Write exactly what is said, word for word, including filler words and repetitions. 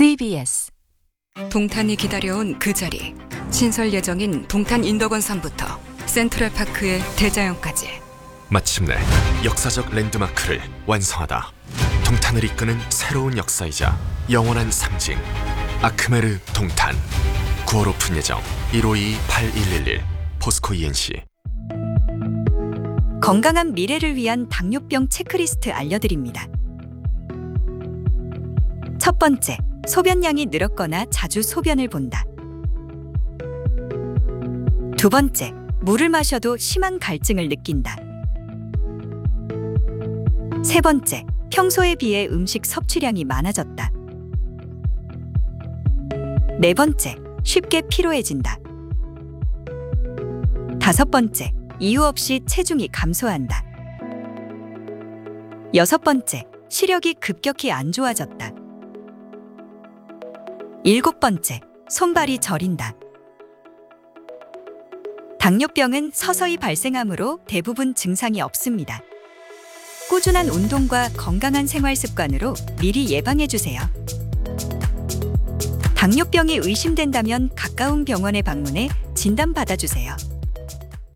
씨비에스 동탄이 기다려온 그 자리. 신설 예정인 동탄 인덕원산부터 센트럴파크의 대자연까지. 마침내 역사적 랜드마크를 완성하다. 동탄을 이끄는 새로운 역사이자 영원한 상징. 아크메르 동탄. 구월 오픈 예정. 일오이 팔일일일 포스코 이엔씨. 건강한 미래를 위한 당뇨병 체크리스트 알려드립니다. 첫 번째, 소변량이 늘었거나 자주 소변을 본다. 두 번째, 물을 마셔도 심한 갈증을 느낀다. 세 번째, 평소에 비해 음식 섭취량이 많아졌다. 네 번째, 쉽게 피로해진다. 다섯 번째, 이유 없이 체중이 감소한다. 여섯 번째, 시력이 급격히 안 좋아졌다. 일곱 번째, 손발이 저린다. 당뇨병은 서서히 발생하므로 대부분 증상이 없습니다. 꾸준한 운동과 건강한 생활 습관으로 미리 예방해 주세요. 당뇨병이 의심된다면 가까운 병원에 방문해 진단 받아주세요.